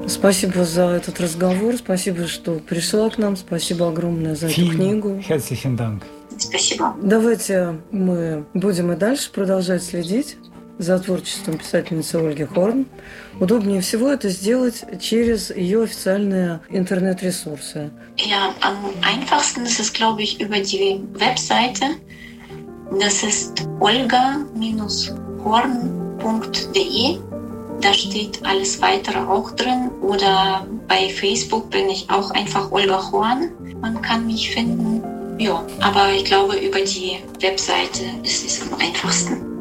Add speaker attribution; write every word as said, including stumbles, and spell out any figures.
Speaker 1: Спасибо за этот разговор, спасибо, что пришла к нам, спасибо огромное за эту книгу.
Speaker 2: Herzlichen Dank.
Speaker 3: Спасибо.
Speaker 1: Давайте мы будем и дальше продолжать следить за творчеством писательницы Ольги Хорн. Удобнее всего это сделать через ее официальные интернет-ресурсы.
Speaker 3: Ja, am einfachsten ist es, glaube ich, über die Webseite. Das ist olga Bindestrich horn Punkt de. Da steht alles weitere auch drin. Oder bei Facebook bin ich auch einfach Olga Horn. Man kann mich finden. Ja, aber ich glaube, über die Webseite ist es am einfachsten.